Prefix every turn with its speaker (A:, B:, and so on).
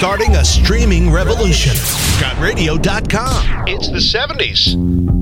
A: starting a streaming revolution. ScottRadio.com. It's the 70s.